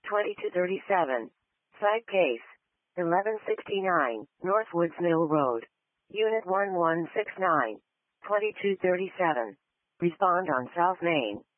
2237. Side case. 1169, Northwoods Mill Road. Unit 1169. 2237. Respond on South Main.